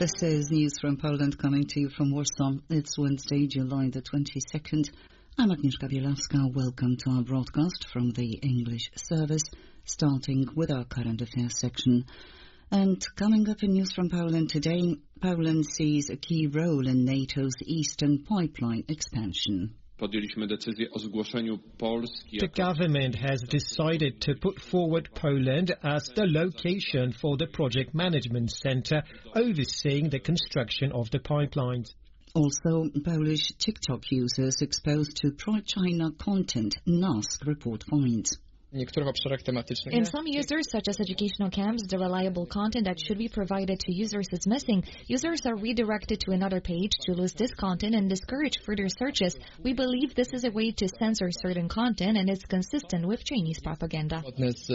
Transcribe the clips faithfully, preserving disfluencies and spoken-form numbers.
This is News from Poland coming to you from Warsaw. It's Wednesday, July the twenty-second. I'm Agnieszka Bielawska. Welcome to our broadcast from the English service, starting with our current affairs section. And coming up in News from Poland today, Poland sees a key role in NATO's Eastern Pipeline expansion. Podjęliśmy decyzję o zgłoszeniu Polski. The government has decided to put forward Poland as the location for the project management center overseeing the construction of the pipelines. Also, Polish TikTok users exposed to pro-China content, N A S K report finds. In some users, such as educational camps, the reliable content that should be provided to users is missing. Users are redirected to another page to lose this content and discourage further searches. We believe this is a way to censor certain content and is consistent with Chinese propaganda.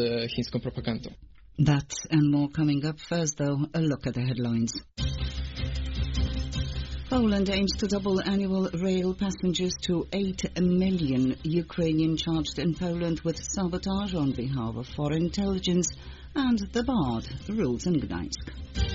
That and more coming up. First, though, a look at the headlines. Poland aims to double annual rail passengers to eight million. Ukrainian charged in Poland with sabotage on behalf of foreign intelligence, and the Bard rules in Gdańsk.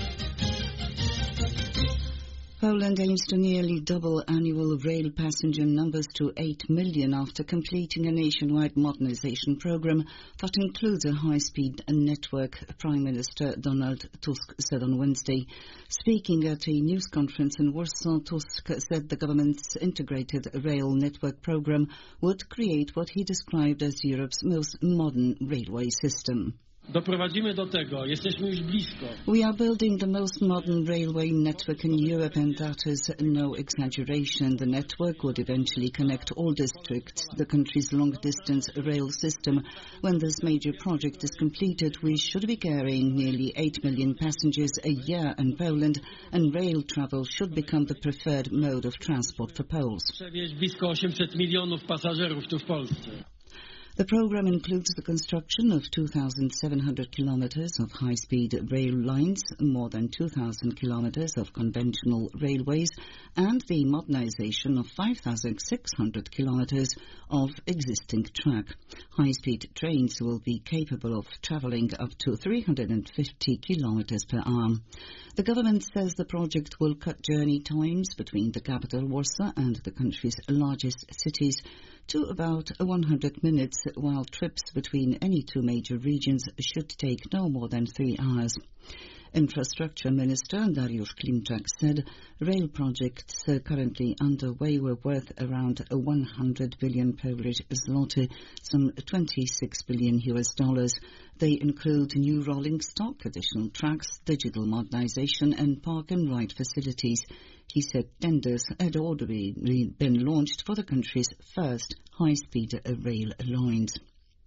Poland aims to nearly double annual rail passenger numbers to eight million after completing a nationwide modernization program that includes a high-speed network, Prime Minister Donald Tusk said on Wednesday. Speaking at a news conference in Warsaw, Tusk said the government's integrated rail network program would create what he described as Europe's most modern railway system. Doprowadzimy do tego, jesteśmy już blisko. We are building the most modern railway network in Europe, and that is no exaggeration. The network would eventually connect all districts, the country's long-distance rail system. When this major project is completed, we should be carrying nearly eight million passengers a year in Poland, and rail travel should become the preferred mode of transport for Poles. Przewieźć blisko osiemset milionów pasażerów tu w Polsce. The program includes the construction of two thousand seven hundred kilometers of high-speed rail lines, more than two thousand kilometers of conventional railways, and the modernization of five thousand six hundred kilometers of existing track. High-speed trains will be capable of traveling up to three hundred fifty kilometers per hour. The government says the project will cut journey times between the capital, Warsaw, and the country's largest cities to about one hundred minutes, while trips between any two major regions should take no more than three hours. Infrastructure Minister Dariusz Klimczak said rail projects uh, currently underway were worth around one hundred billion Polish zloty, some twenty-six billion U S dollars. They include new rolling stock, additional tracks, digital modernization, and park and ride facilities. He said tenders had already been launched for the country's first high-speed rail lines.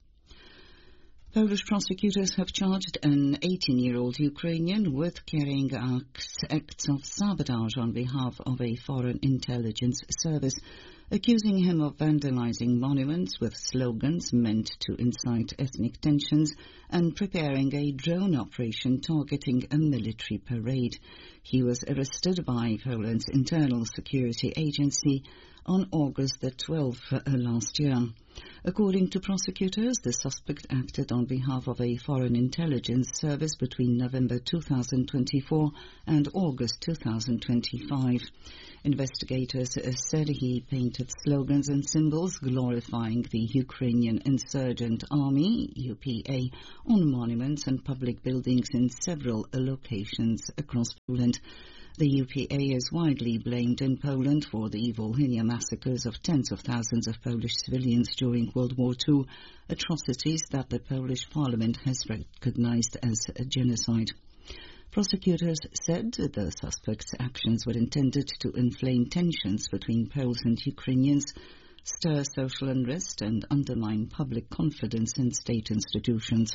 Polish prosecutors have charged an eighteen-year-old Ukrainian with carrying acts, acts of sabotage on behalf of a foreign intelligence service, accusing him of vandalizing monuments with slogans meant to incite ethnic tensions and preparing a drone operation targeting a military parade. He was arrested by Poland's Internal Security Agency on August the twelfth uh, last year. According to prosecutors, the suspect acted on behalf of a foreign intelligence service between November two thousand twenty-four and August two thousand twenty-five. Investigators uh, said he painted slogans and symbols glorifying the Ukrainian Insurgent Army, U P A, on monuments and public buildings in several uh, locations across Poland. The U P A is widely blamed in Poland for the Volhynia massacres of tens of thousands of Polish civilians during World War Two, atrocities that the Polish parliament has recognized as a genocide. Prosecutors said the suspect's actions were intended to inflame tensions between Poles and Ukrainians, stir social unrest, and undermine public confidence in state institutions.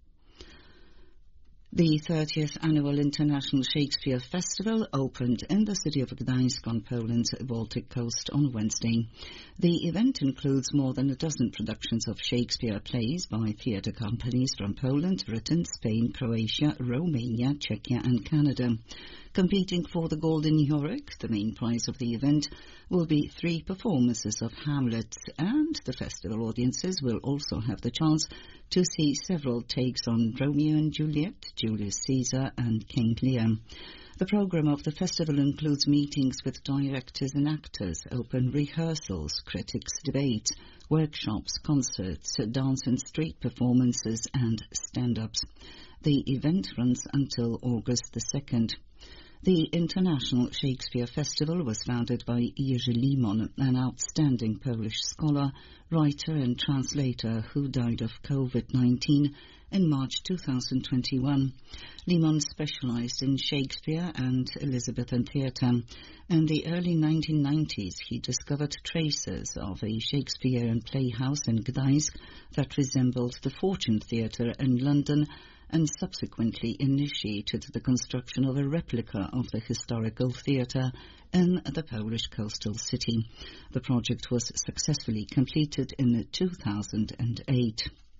The thirtieth Annual International Shakespeare Festival opened in the city of Gdańsk on Poland's Baltic coast on Wednesday. The event includes more than a dozen productions of Shakespeare plays by theatre companies from Poland, Britain, Spain, Croatia, Romania, Czechia and Canada. Competing for the Golden Yorick, the main prize of the event, will be three performances of Hamlet, and the festival audiences will also have the chance to see several takes on Romeo and Juliet, Julius Caesar and King Lear. The programme of the festival includes meetings with directors and actors, open rehearsals, critics' debates, workshops, concerts, dance and street performances and stand-ups. The event runs until August the second. The International Shakespeare Festival was founded by Jerzy Limon, an outstanding Polish scholar, writer and translator who died of COVID nineteen in March two thousand twenty-one. Limon specialized in Shakespeare and Elizabethan theatre. In the early nineteen nineties, he discovered traces of a Shakespearean playhouse in Gdańsk that resembled the Fortune Theatre in London, and subsequently initiated the construction of a replica of the historical theatre in the Polish coastal city. The project was successfully completed in two thousand eight.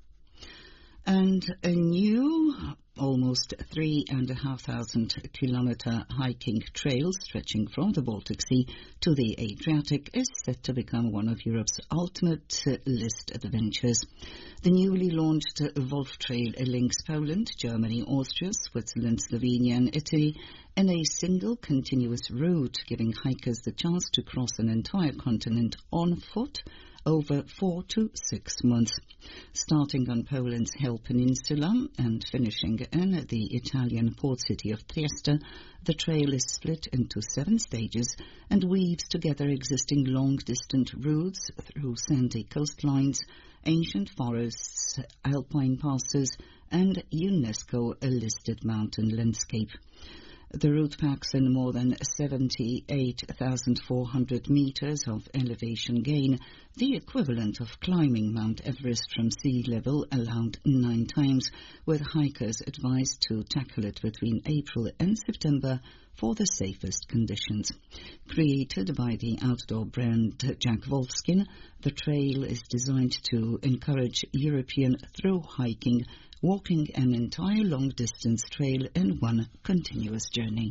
And a new, almost three and a half thousand kilometre hiking trail stretching from the Baltic Sea to the Adriatic is set to become one of Europe's ultimate uh, list adventures. The newly launched uh, Wolf Trail links Poland, Germany, Austria, Switzerland, Slovenia and Italy in a single continuous route, giving hikers the chance to cross an entire continent on foot over four to six months. Starting on Poland's Hel Peninsula and finishing in the Italian port city of Trieste, the trail is split into seven stages and weaves together existing long-distance routes through sandy coastlines, ancient forests, alpine passes, and UNESCO-listed mountain landscape. The route packs in more than seventy-eight thousand four hundred meters of elevation gain, the equivalent of climbing Mount Everest from sea level around nine times, with hikers advised to tackle it between April and September for the safest conditions. Created by the outdoor brand Jack Wolfskin, the trail is designed to encourage European through hiking, walking an entire long-distance trail in one continuous journey.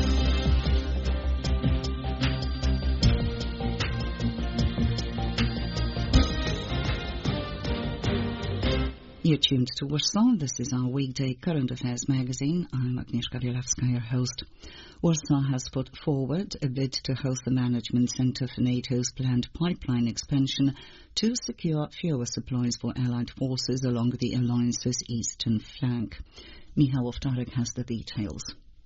You're tuned to Warsaw. This is our weekday current affairs magazine. I'm Agnieszka Bielawska, your host. Warsaw has put forward a bid to host the management centre for NATO's planned pipeline expansion to secure fuel supplies for Allied forces along the alliance's eastern flank. Michał Owczarek has the details.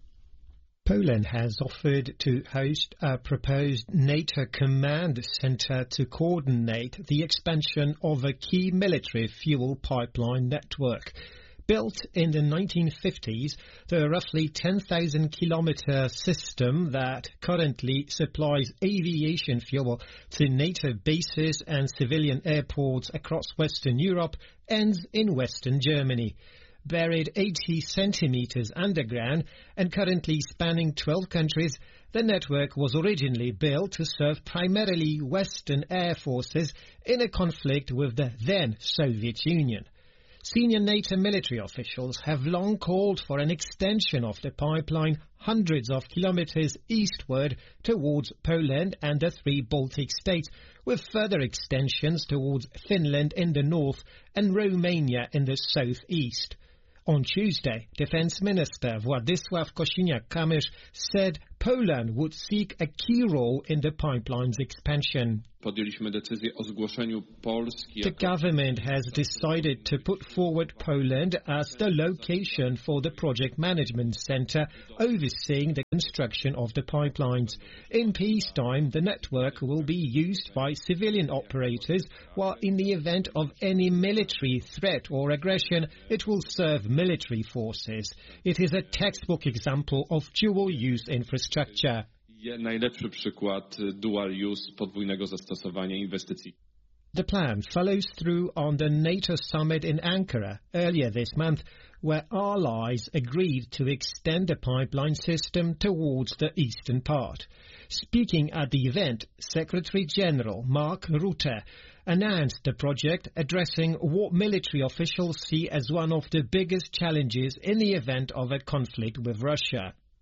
Poland has offered to host a proposed NATO command centre to coordinate the expansion of a key military fuel pipeline network. Built in the nineteen fifties, the roughly ten thousand kilometre system that currently supplies aviation fuel to NATO bases and civilian airports across Western Europe ends in Western Germany. Buried eighty centimetres underground and currently spanning twelve countries, the network was originally built to serve primarily Western air forces in a conflict with the then Soviet Union. Senior NATO military officials have long called for an extension of the pipeline hundreds of kilometres eastward towards Poland and the three Baltic states, with further extensions towards Finland in the north and Romania in the southeast. On Tuesday, Defence Minister Władysław Kosiniak-Kamysz said Poland would seek a key role in the pipeline's expansion. Podjęliśmy decyzję o zgłoszeniu Polski. The government has decided to put forward Poland as the location for the project management centre overseeing the construction of the pipelines. In peacetime, the network will be used by civilian operators, while in the event of any military threat or aggression, it will serve military forces. It is a textbook example of dual-use infrastructure. Najlepszy przykład dual use, podwójnego zastosowania inwestycji. The plan follows through on the NATO summit in Ankara earlier this month, where allies agreed to extend the pipeline system towards the eastern part. Speaking at the event, Secretary-General Mark Rutte announced the project, addressing what military officials see as one of the biggest challenges in the event of a conflict with Russia.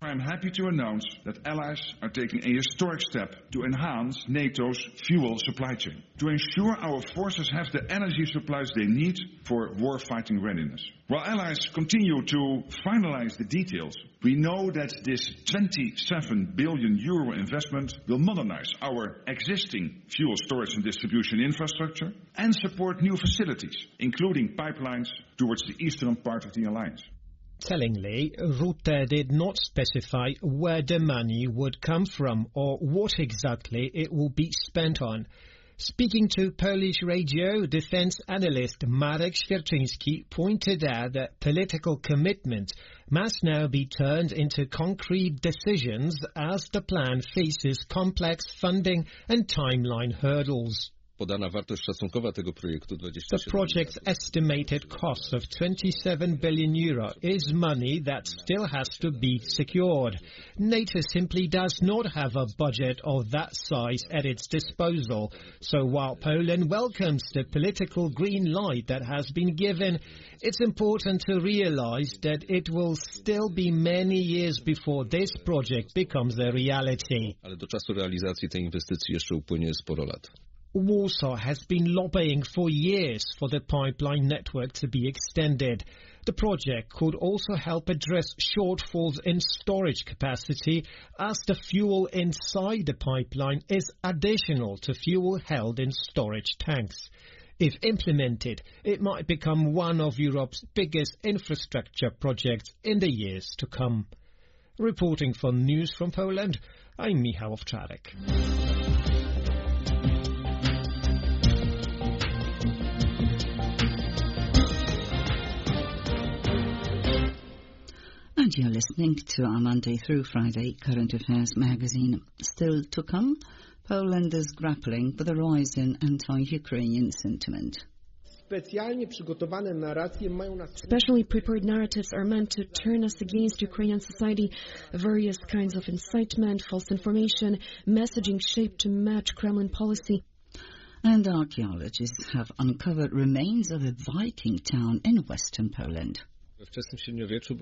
I'm happy to announce that allies are taking a historic step to enhance NATO's fuel supply chain, to ensure our forces have the energy supplies they need for war-fighting readiness. While allies continue to finalize the details, we know that this twenty-seven billion euro investment will modernize our existing fuel storage and distribution infrastructure and support new facilities, including pipelines towards the eastern part of the alliance. Tellingly, Rutte did not specify where the money would come from or what exactly it will be spent on. Speaking to Polish radio, defense analyst Marek Świerczyński pointed out that political commitment must now be turned into concrete decisions as the plan faces complex funding and timeline hurdles. Podana wartość szacunkowa tego projektu The project's estimated cost of twenty-seven billion euro is money that still has to be secured. NATO simply does not have a budget of that size at its disposal. So while Poland welcomes the political green light that has been given, it's important to realize that it will still be many years before this project becomes a reality. Ale do czasu realizacji tej inwestycji jeszcze upłynie sporo lat. Warsaw has been lobbying for years for the pipeline network to be extended. The project could also help address shortfalls in storage capacity as the fuel inside the pipeline is additional to fuel held in storage tanks. If implemented, it might become one of Europe's biggest infrastructure projects in the years to come. Reporting for News from Poland, I'm Michał Owczarek. And you're listening to our Monday through Friday Current Affairs magazine. Still to come, Poland is grappling with a rise in anti-Ukrainian sentiment. Specially prepared narratives are meant to turn us against Ukrainian society. Various kinds of incitement, false information, messaging shaped to match Kremlin policy. And archaeologists have uncovered remains of a Viking town in western Poland. In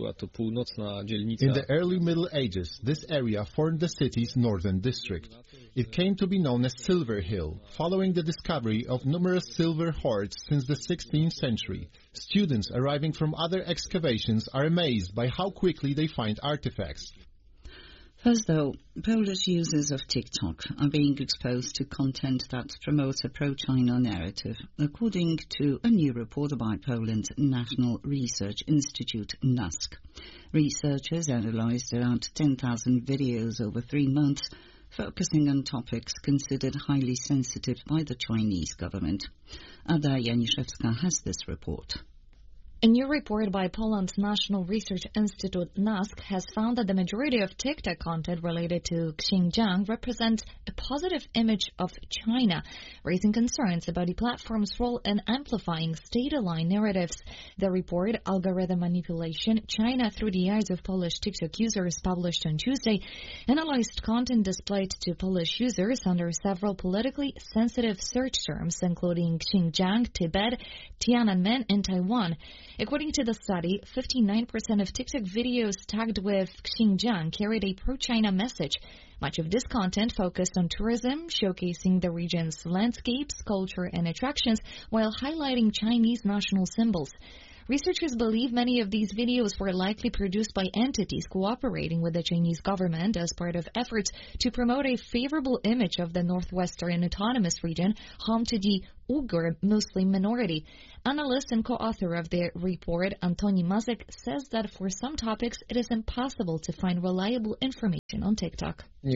the early Middle Ages, this area formed the city's northern district. It came to be known as Silver Hill, following the discovery of numerous silver hoards since the sixteenth century. Students arriving from other excavations are amazed by how quickly they find artifacts. First, though, Polish users of TikTok are being exposed to content that promotes a pro-China narrative, according to a new report by Poland's National Research Institute, NASK. Researchers analyzed around ten thousand videos over three months, focusing on topics considered highly sensitive by the Chinese government. Ada Janiszewska has this report. A new report by Poland's National Research Institute, NASK, has found that the majority of TikTok content related to Xinjiang represents a positive image of China, raising concerns about the platform's role in amplifying state-aligned narratives. The report, Algorithm Manipulation, China Through the Eyes of Polish TikTok Users, published on Tuesday, analyzed content displayed to Polish users under several politically sensitive search terms, including Xinjiang, Tibet, Tiananmen, and Taiwan. According to the study, fifty-nine percent of TikTok videos tagged with Xinjiang carried a pro-China message. Much of this content focused on tourism, showcasing the region's landscapes, culture, and attractions, while highlighting Chinese national symbols. Researchers believe many of these videos were likely produced by entities cooperating with the Chinese government as part of efforts to promote a favorable image of the northwestern autonomous region, home to the Uyghur Muslim minority. Analyst and co-author of the report, Antoni Mazek, says that for some topics it is impossible to find reliable information on TikTok. In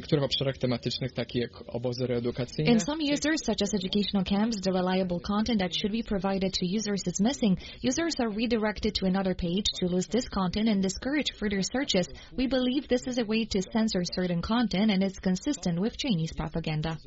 some users, such as educational camps, the reliable content that should be provided to users is missing. Users are redirected to another page to lose this content and discourage further searches. We believe this is a way to censor certain content and it's consistent with Chinese propaganda.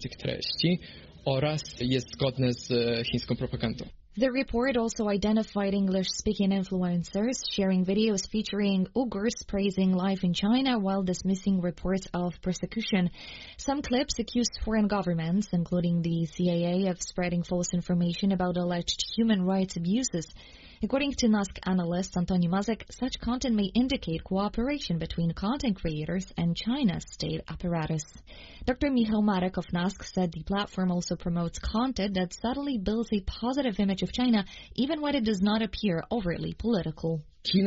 The report also identified English-speaking influencers sharing videos featuring Uyghurs praising life in China while dismissing reports of persecution. Some clips accused foreign governments, including the C I A, of spreading false information about alleged human rights abuses. According to NASK analyst Antoni Mazek, such content may indicate cooperation between content creators and China's state apparatus. Doctor Michał Marek of NASK said the platform also promotes content that subtly builds a positive image of China, even when it does not appear overtly political.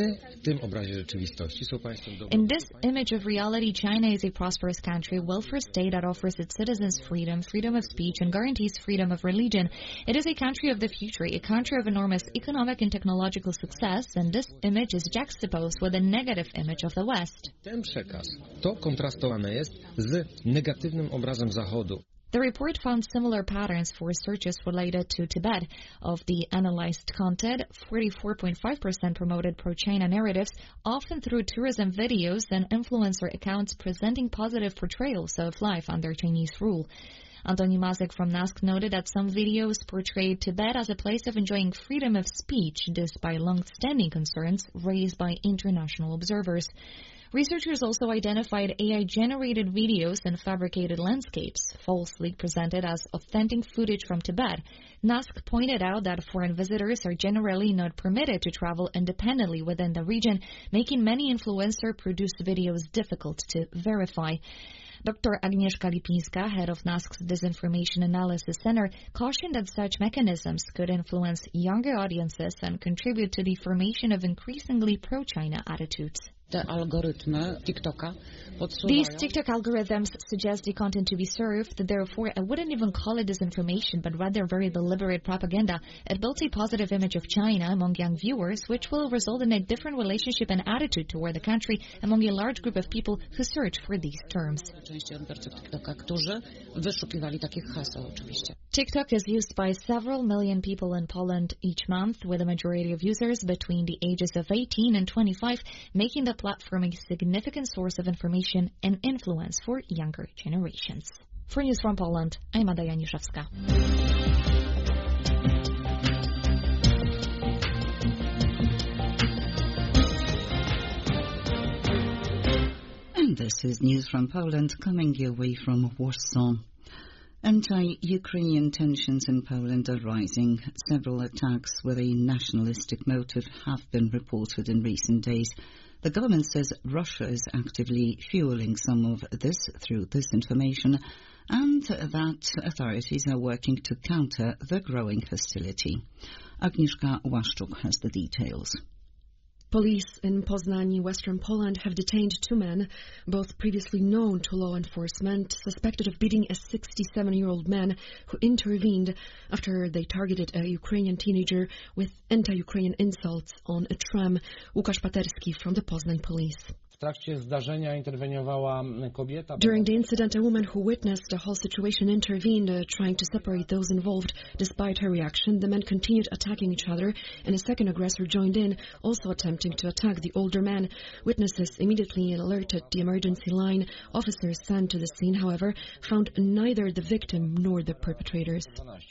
In this image of reality, China is a prosperous country, welfare state that offers its citizens freedom, freedom of speech, and guarantees freedom of religion. It is a country of the future, a country of enormous economic and technological success, and this image is juxtaposed with a negative image of the West. Ten przekaz to kontrastowane jest z negatywnym obrazem Zachodu. The report found similar patterns for searches related to Tibet. Of the analyzed content, forty-four point five percent promoted pro-China narratives, often through tourism videos and influencer accounts presenting positive portrayals of life under Chinese rule. Antoni Mazek from NASK noted that some videos portrayed Tibet as a place of enjoying freedom of speech, despite long-standing concerns raised by international observers. Researchers also identified A I-generated videos and fabricated landscapes, falsely presented as authentic footage from Tibet. NASK pointed out that foreign visitors are generally not permitted to travel independently within the region, making many influencer-produced videos difficult to verify. Doctor Agnieszka Lipińska, head of NASK's Disinformation Analysis Center, cautioned that such mechanisms could influence younger audiences and contribute to the formation of increasingly pro-China attitudes. These TikTok algorithms suggest the content to be served, therefore I wouldn't even call it disinformation, but rather very deliberate propaganda. It builds a positive image of China among young viewers, which will result in a different relationship and attitude toward the country among a large group of people who search for these terms. TikTok is used by several million people in Poland each month, with a majority of users between the ages of eighteen and twenty-five, making the platform a significant source of information and influence for younger generations. For News from Poland, I'm Ada Janiszewska. And this is News from Poland, coming your way from Warsaw. Anti-Ukrainian tensions in Poland are rising. Several attacks with a nationalistic motive have been reported in recent days. The government says Russia is actively fueling some of this through disinformation, and that authorities are working to counter the growing hostility. Agnieszka Łaszczuk has the details. Police in Poznań, Western Poland, have detained two men, both previously known to law enforcement, suspected of beating a sixty-seven-year-old man who intervened after they targeted a Ukrainian teenager with anti-Ukrainian insults on a tram. Łukasz Paterski from the Poznań police. During the incident, a woman who witnessed the whole situation intervened, uh, trying to separate those involved. Despite her reaction, the men continued attacking each other, and a second aggressor joined in, also attempting to attack the older man. Witnesses immediately alerted the emergency line. Officers sent to the scene, however, found neither the victim nor the perpetrators.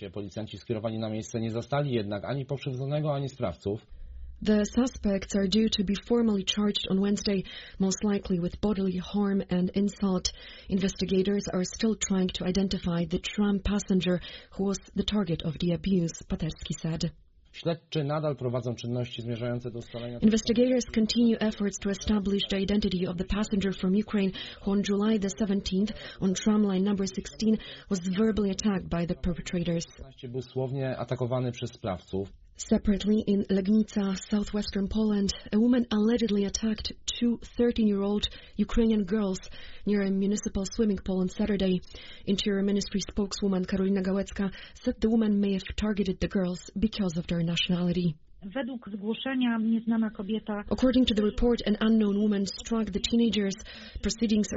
The suspects are due to be formally charged on Wednesday, most likely with bodily harm and insult. Investigators are still trying to identify the tram passenger who was the target of the abuse, Paterski said. Investigators continue efforts to establish the identity of the passenger from Ukraine who on July the seventeenth on tramline number sixteen was verbally attacked by the perpetrators. Separately, in Legnica, southwestern Poland, a woman allegedly attacked two thirteen-year-old Ukrainian girls near a municipal swimming pool on Saturday. Interior Ministry spokeswoman Karolina Gałecka said the woman may have targeted the girls because of their nationality. According to the report, an unknown woman struck the teenagers. Proceedings